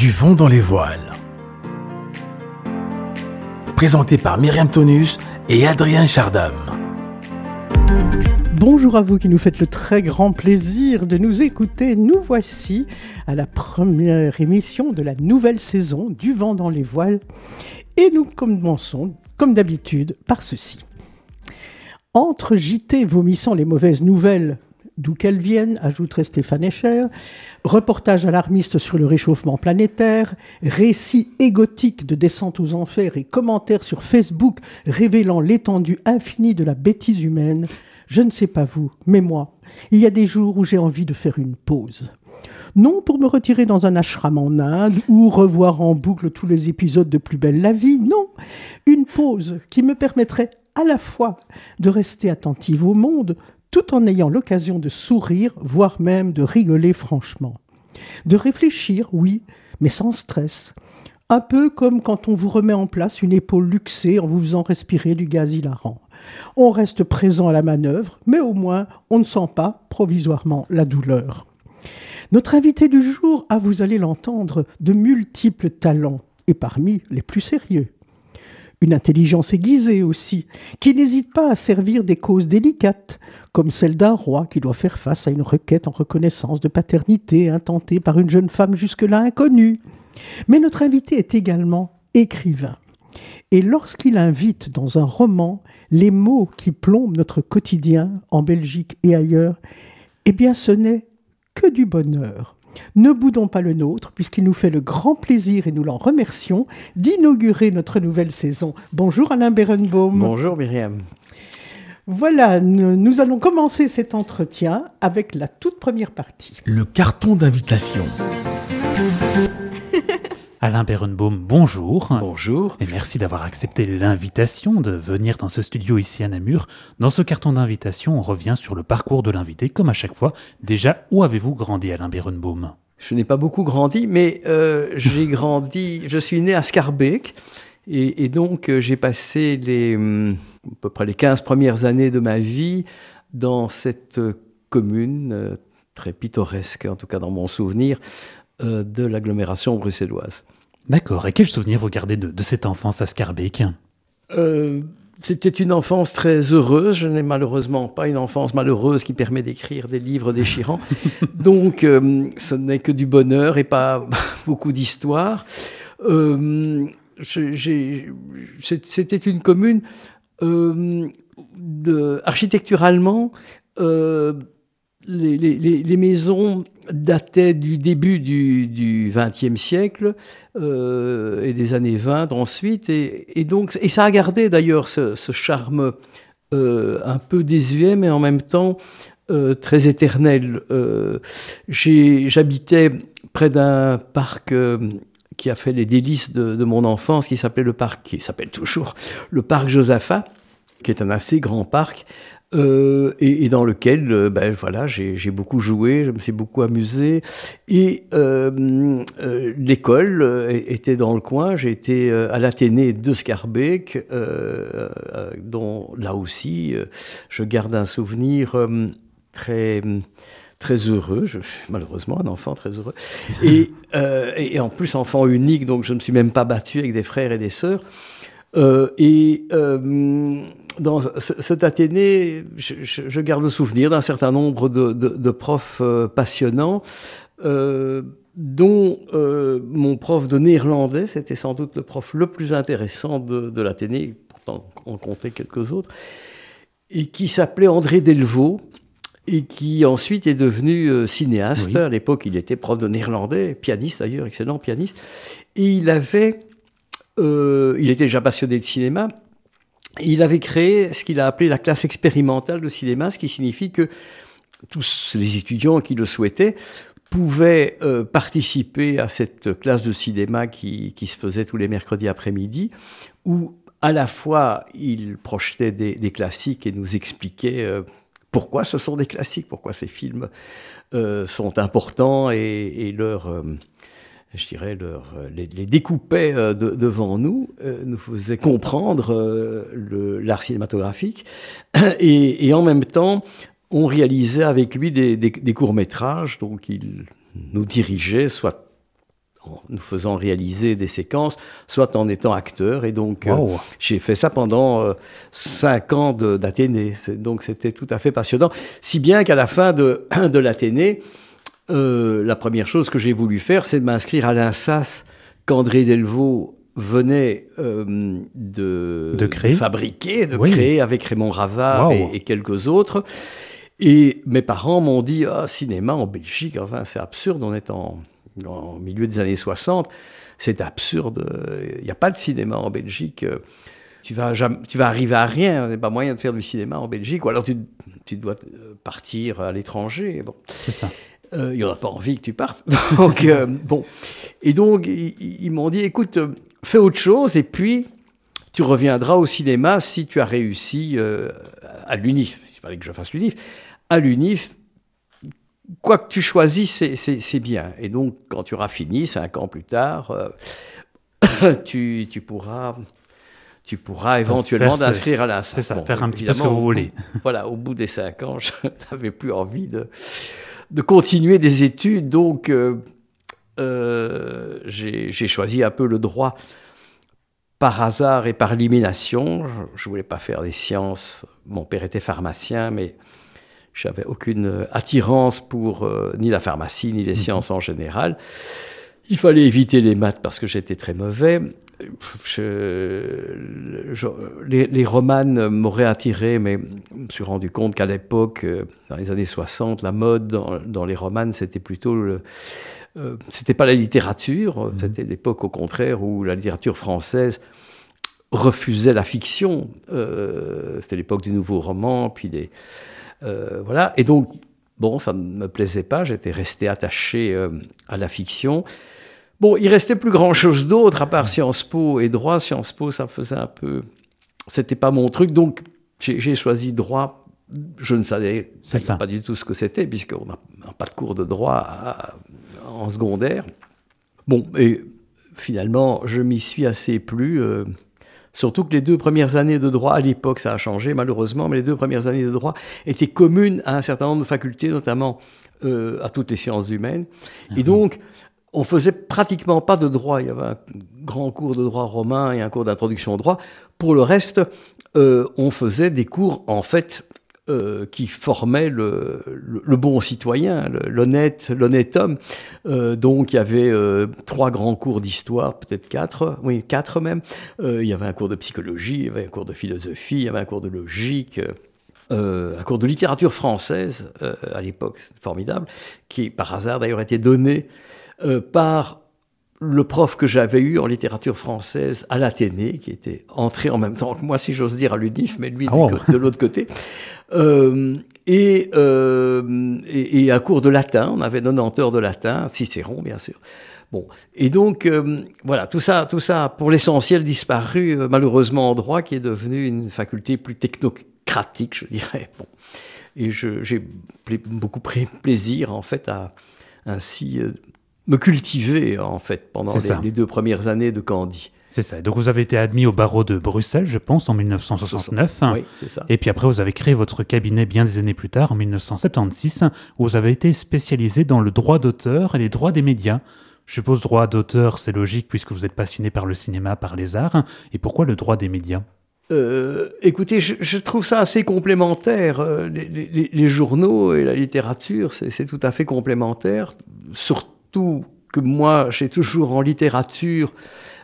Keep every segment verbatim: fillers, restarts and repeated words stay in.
Du vent dans les voiles. Présenté par Myriam Tonus et Adrien Chardam. Bonjour à vous qui nous faites le très grand plaisir de nous écouter. Nous voici à la première émission de la nouvelle saison du vent dans les voiles. Et nous commençons, comme d'habitude, par ceci. Entre J T vomissant les mauvaises nouvelles, d'où qu'elles viennent, ajouterait Stéphane Escher, reportage alarmiste sur le réchauffement planétaire, récits égotiques de descente aux enfers et commentaires sur Facebook révélant l'étendue infinie de la bêtise humaine, je ne sais pas vous, mais moi, il y a des jours où j'ai envie de faire une pause. Non pour me retirer dans un ashram en Inde ou revoir en boucle tous les épisodes de Plus belle la vie, non. Une pause qui me permettrait à la fois de rester attentive au monde, tout en ayant l'occasion de sourire, voire même de rigoler franchement. De réfléchir, oui, mais sans stress. Un peu comme quand on vous remet en place une épaule luxée en vous faisant respirer du gaz hilarant. On reste présent à la manœuvre, mais au moins on ne sent pas provisoirement la douleur. Notre invité du jour a, vous allez l'entendre, de multiples talents, et parmi les plus sérieux. Une intelligence aiguisée aussi, qui n'hésite pas à servir des causes délicates, comme celle d'un roi qui doit faire face à une requête en reconnaissance de paternité intentée par une jeune femme jusque-là inconnue. Mais notre invité est également écrivain. Et lorsqu'il invite dans un roman les mots qui plombent notre quotidien en Belgique et ailleurs, eh bien ce n'est que du bonheur. Ne boudons pas le nôtre, puisqu'il nous fait le grand plaisir, et nous l'en remercions, d'inaugurer notre nouvelle saison. Bonjour Alain Berenbaum. Bonjour Myriam. Voilà, nous, nous allons commencer cet entretien avec la toute première partie. Le carton d'invitation. Alain Berenbaum, bonjour. Bonjour. Et merci d'avoir accepté l'invitation de venir dans ce studio ici à Namur. Dans ce carton d'invitation, on revient sur le parcours de l'invité, comme à chaque fois. Déjà, où avez-vous grandi, Alain Berenbaum ? Je n'ai pas beaucoup grandi, mais euh, j'ai grandi, je suis né à Schaerbeek. Et, et donc, euh, j'ai passé les, hum, à peu près les quinze premières années de ma vie dans cette euh, commune euh, très pittoresque, en tout cas dans mon souvenir, euh, de l'agglomération bruxelloise. D'accord. Et quel souvenir vous gardez de, de cette enfance à Schaerbeek ? euh, C'était une enfance très heureuse. Je n'ai malheureusement pas une enfance malheureuse qui permet d'écrire des livres déchirants. Donc, euh, ce n'est que du bonheur et pas beaucoup d'histoire. Euh, je, j'ai, c'était une commune euh, de, architecturalement... Euh, Les, les, les maisons dataient du début du vingtième siècle euh, et des années vingt ensuite. Et, et, donc, et ça a gardé d'ailleurs ce, ce charme euh, un peu désuet, mais en même temps euh, très éternel. Euh, j'ai, j'habitais près d'un parc euh, qui a fait les délices de, de mon enfance, qui s'appelait le parc, qui s'appelle toujours le parc Josaphat, qui est un assez grand parc. Euh, et, et dans lequel euh, ben, voilà, j'ai, j'ai beaucoup joué, je me suis beaucoup amusé. Et euh, euh, l'école euh, était dans le coin. J'ai été euh, à l'Athénée de Schaerbeek, euh, euh, dont là aussi, euh, je garde un souvenir euh, très... très heureux, je suis malheureusement un enfant très heureux, et, euh, et en plus enfant unique, donc je ne me suis même pas battu avec des frères et des sœurs. Euh, et euh, dans cet Athénée, je, je, je garde le souvenir d'un certain nombre de, de, de profs euh, passionnants, euh, dont euh, mon prof de néerlandais, c'était sans doute le prof le plus intéressant de, de l'Athénée, pourtant on comptait quelques autres, et qui s'appelait André Delvaux, et qui ensuite est devenu euh, cinéaste. Oui. À l'époque, il était prof de néerlandais, pianiste d'ailleurs, excellent pianiste, et il avait... Euh, il était déjà passionné de cinéma. Il avait créé ce qu'il a appelé la classe expérimentale de cinéma, ce qui signifie que tous les étudiants qui le souhaitaient pouvaient euh, participer à cette classe de cinéma qui, qui se faisait tous les mercredis après-midi, où à la fois il projetait des, des classiques et nous expliquait euh, pourquoi ce sont des classiques, pourquoi ces films euh, sont importants et, et leur... Euh, je dirais, leur, les, les découpait euh, de, devant nous, euh, nous faisait comprendre euh, le, l'art cinématographique, et, et en même temps, on réalisait avec lui des, des, des courts-métrages, donc il nous dirigeait, soit en nous faisant réaliser des séquences, soit en étant acteur. Et donc, wow. euh, j'ai fait ça pendant euh, cinq ans de, d'Athénée. C'est, donc, c'était tout à fait passionnant. Si bien qu'à la fin de, de l'Athénée, euh, la première chose que j'ai voulu faire, c'est de m'inscrire à l'I N S A S qu'André Delvaux venait euh, de, de, créer. de fabriquer, de oui. créer avec Raymond Ravard wow. et, et quelques autres. Et mes parents m'ont dit ah, « cinéma en Belgique, enfin, c'est absurde, on est en, en milieu des années soixante, c'est absurde, il n'y a pas de cinéma en Belgique, tu vas, jamais, tu vas arriver à rien, il n'y a pas moyen de faire du cinéma en Belgique, ou alors tu, tu dois partir à l'étranger. » Bon. C'est ça. Il euh, n'y en a pas envie que tu partes. Donc, euh, bon. Et donc, ils, ils m'ont dit, écoute, fais autre chose et puis tu reviendras au cinéma si tu as réussi euh, à l'UNIF. Il fallait que je fasse l'UNIF. À l'UNIF, quoi que tu choisisses, c'est, c'est, c'est bien. Et donc, quand tu auras fini, cinq ans plus tard, euh, tu, tu pourras... tu pourras éventuellement faire t'inscrire ce, à l'I N S A S. C'est ça, bon, faire un petit peu ce que vous voulez. Voilà, au bout des cinq ans, je n'avais plus envie de, de continuer des études, donc euh, euh, j'ai, j'ai choisi un peu le droit par hasard et par élimination. Je ne voulais pas faire des sciences. Mon père était pharmacien, mais je n'avais aucune attirance pour euh, ni la pharmacie, ni les mmh. sciences en général. Il fallait éviter les maths parce que j'étais très mauvais. Je, je, les, les romanes m'auraient attiré, mais je me suis rendu compte qu'à l'époque, dans les années soixante, la mode dans, dans les romanes, c'était plutôt... Le, euh, c'était pas la littérature, mmh. c'était l'époque au contraire où la littérature française refusait la fiction. Euh, c'était l'époque du nouveau roman, puis des... Euh, voilà, et donc, bon, ça ne me plaisait pas, j'étais resté attaché euh, à la fiction. Bon, il restait plus grand-chose d'autre, à part Sciences Po et droit. Sciences Po, ça faisait un peu... C'était pas mon truc, donc j'ai, j'ai choisi droit. Je ne savais pas du tout ce que c'était, puisqu'on n'a pas de cours de droit à, en secondaire. Bon, et finalement, je m'y suis assez plu. Euh, surtout que les deux premières années de droit, à l'époque, ça a changé malheureusement, mais les deux premières années de droit étaient communes à un certain nombre de facultés, notamment euh, à toutes les sciences humaines. Mmh. Et donc... on faisait pratiquement pas de droit. Il y avait un grand cours de droit romain et un cours d'introduction au droit. Pour le reste, euh, on faisait des cours, en fait, euh, qui formaient le, le, le bon citoyen, le, l'honnête, l'honnête homme. Euh, donc, il y avait euh, trois grands cours d'histoire, peut-être quatre, oui, quatre même. Euh, il y avait un cours de psychologie, il y avait un cours de philosophie, il y avait un cours de logique... Euh, un cours de littérature française, euh, à l'époque, c'est formidable, qui, par hasard, d'ailleurs, était donné euh, par le prof que j'avais eu en littérature française à l'Athénée, qui était entré en même temps que moi, si j'ose dire, à l'UNIF, mais lui, ah wow. de l'autre côté. Euh, et, euh, et, et un cours de latin, on avait quatre-vingt-dix heures de latin, Cicéron, bien sûr. Bon, et donc, euh, voilà, tout ça, tout ça, pour l'essentiel, disparu, euh, malheureusement, en droit, qui est devenu une faculté plus technocratique, je dirais. Bon. Et je, j'ai pla- beaucoup pris plaisir, en fait, à ainsi euh, me cultiver, en fait, pendant les, les deux premières années de Candie. C'est ça. Donc, vous avez été admis au barreau de Bruxelles, je pense, en dix-neuf cent soixante-neuf. Oui, c'est ça. Et puis après, vous avez créé votre cabinet bien des années plus tard, en dix-neuf cent soixante-seize, où vous avez été spécialisé dans le droit d'auteur et les droits des médias. Je suppose droit d'auteur, c'est logique, puisque vous êtes passionné par le cinéma, par les arts. Et pourquoi le droit des médias ? Euh, écoutez, je, je trouve ça assez complémentaire. Euh, les, les, les journaux et la littérature, c'est, c'est tout à fait complémentaire. Surtout que moi, j'ai toujours en littérature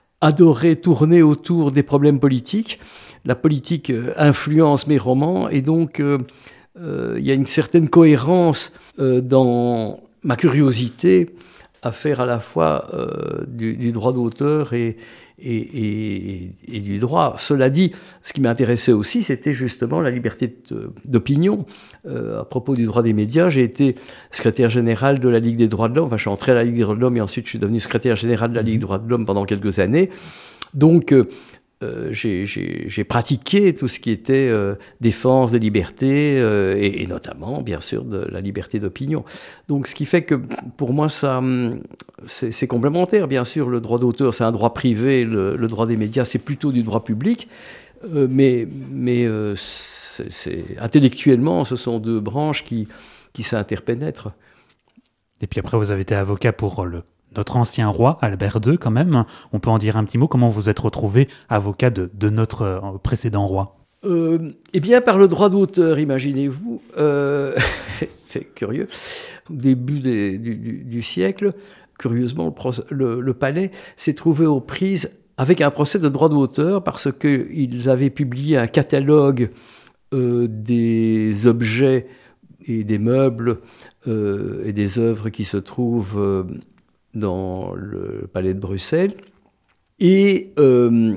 adoré tourner autour des problèmes politiques. La politique euh, influence mes romans et donc euh, euh, il y a une certaine cohérence euh, dans ma curiosité à faire à la fois euh, du, du droit d'auteur et Et, et, et du droit. Cela dit, ce qui m'intéressait aussi, c'était justement la liberté de, d'opinion. Euh, à propos du droit des médias, j'ai été secrétaire général de la Ligue des droits de l'homme. Enfin, je suis entré à la Ligue des droits de l'homme et ensuite je suis devenu secrétaire général de la Ligue des droits de l'homme pendant quelques années. Donc, euh, euh, j'ai, j'ai, j'ai pratiqué tout ce qui était euh, défense des libertés euh, et, et notamment, bien sûr, de la liberté d'opinion. Donc, ce qui fait que pour moi, ça, c'est, c'est complémentaire. Bien sûr, le droit d'auteur, c'est un droit privé. Le, le droit des médias, c'est plutôt du droit public. Euh, mais mais euh, c'est, c'est, intellectuellement, ce sont deux branches qui, qui s'interpénètrent. Et puis après, vous avez été avocat pour le notre ancien roi, Albert deux, quand même. On peut en dire un petit mot. Comment vous êtes retrouvé avocat de, de notre euh, précédent roi ? Euh, eh bien, par le droit d'auteur, imaginez-vous, euh, c'est curieux, au début des, du, du, du siècle, curieusement, le, le, le palais s'est trouvé aux prises avec un procès de droit d'auteur parce qu'ils avaient publié un catalogue euh, des objets et des meubles euh, et des œuvres qui se trouvent euh, dans le palais de Bruxelles. Et euh,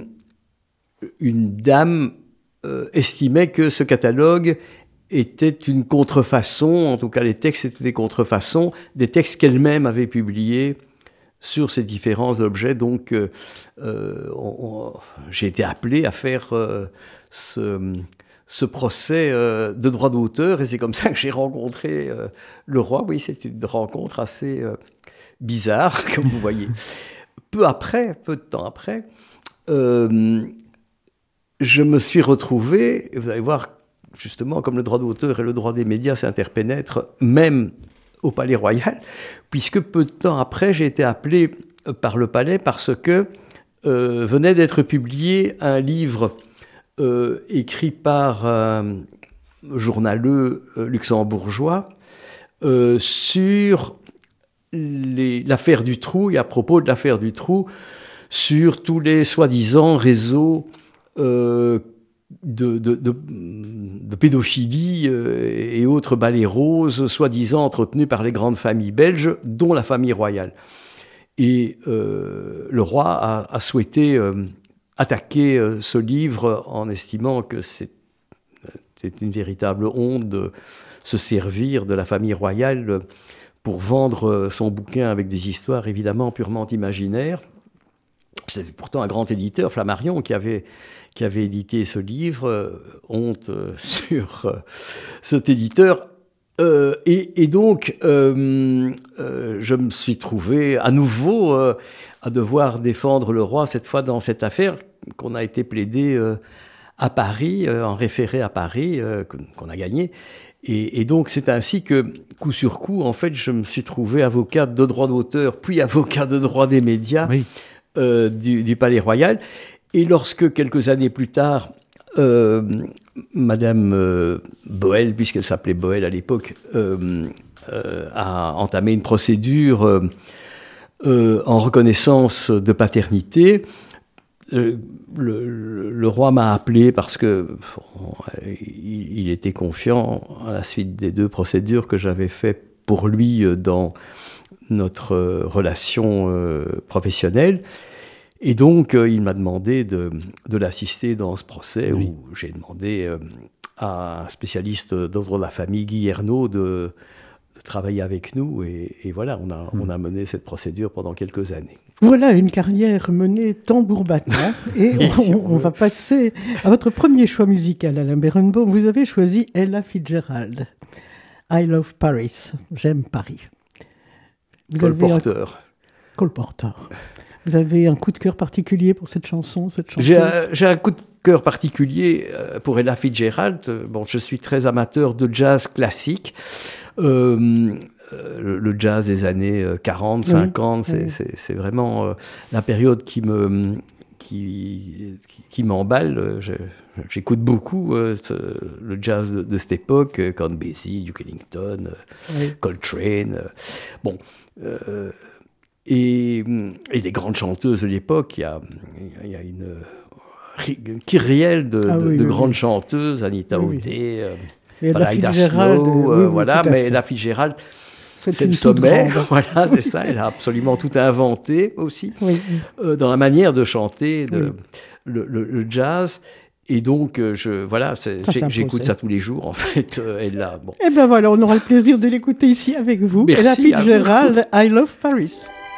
une dame euh, estimait que ce catalogue était une contrefaçon, en tout cas les textes étaient des contrefaçons, des textes qu'elle-même avait publiés sur ces différents objets. Donc euh, on, on, j'ai été appelé à faire euh, ce, ce procès euh, de droit d'auteur, et c'est comme ça que j'ai rencontré euh, le roi. Oui, c'est une rencontre assez euh, bizarre, comme vous voyez. Peu après, peu de temps après, euh, je me suis retrouvé, et vous allez voir, justement, comme le droit d'auteur et le droit des médias s'interpénètrent, même au Palais Royal, puisque peu de temps après, j'ai été appelé par le Palais parce que euh, venait d'être publié un livre euh, écrit par un journaleux euh, luxembourgeois euh, sur les, l'affaire du Trou, et à propos de l'affaire du Trou, sur tous les soi-disant réseaux euh, De, de, de, de pédophilie euh, et autres balais roses, soi-disant entretenus par les grandes familles belges, dont la famille royale. Et euh, le roi a, a souhaité euh, attaquer euh, ce livre en estimant que c'est, c'est une véritable honte de se servir de la famille royale pour vendre son bouquin avec des histoires évidemment purement imaginaires. C'était pourtant un grand éditeur, Flammarion, qui avait, qui avait édité ce livre. Euh, honte euh, sur euh, cet éditeur. Euh, et, et donc, euh, euh, je me suis trouvé à nouveau euh, à devoir défendre le roi, cette fois dans cette affaire qu'on a été plaidée euh, à Paris, euh, en référé à Paris, euh, qu'on a gagné. Et, et donc, c'est ainsi que, coup sur coup, en fait, je me suis trouvé avocat de droit d'auteur, puis avocat de droit des médias. Oui. Euh, du, du Palais Royal. Et lorsque, quelques années plus tard, euh, Madame euh, Boel, puisqu'elle s'appelait Boel à l'époque, euh, euh, a entamé une procédure euh, euh, en reconnaissance de paternité, euh, le, le, le roi m'a appelé parce que bon, il, il était confiant à la suite des deux procédures que j'avais faites pour lui dans notre euh, relation euh, professionnelle. Et donc, euh, il m'a demandé de, de l'assister dans ce procès, oui. Où j'ai demandé euh, à un spécialiste d'ordre de la famille, Guy Ernaud, de, de travailler avec nous. Et, et voilà, on a, mmh. on a mené cette procédure pendant quelques années. Voilà une carrière menée tambour battant. Et on, on va passer à votre premier choix musical, Alain Berenbaum. Vous avez choisi Ella Fitzgerald. I Love Paris. J'aime Paris. Vous Cole avez Porter. Un... Cole Porter. Vous avez un coup de cœur particulier pour cette chanson, cette chanteuse ? J'ai un, j'ai un coup de cœur particulier pour Ella Fitzgerald. Bon, je suis très amateur de jazz classique. Euh, le, le jazz des années quarante, oui, cinquante, oui. c'est, c'est, c'est vraiment euh, la période qui me... Qui, qui, qui m'emballe. Je, j'écoute beaucoup euh, ce, le jazz de, de cette époque, Count Basie, Duke Ellington, oui. Coltrane. Euh, bon, euh, et, et les grandes chanteuses de l'époque, il y a, il y a une, une kyrielle de, ah, de, oui, de oui, grandes oui. chanteuses, Anita oui, O'Day, oui. euh, Ida Snow, euh, oui, voilà, mais Ella Fitzgerald, c'est, c'est le sommet, voilà, c'est ça. Elle a absolument tout inventé aussi, oui. euh, dans la manière de chanter de, oui. le, le, le jazz. Et donc, je, voilà, c'est, j'ai, j'écoute ça tous les jours, en fait. Euh, elle a, bon. Eh bien voilà, on aura le plaisir de l'écouter ici avec vous. Merci. Ella Fitzgerald, I Love Paris.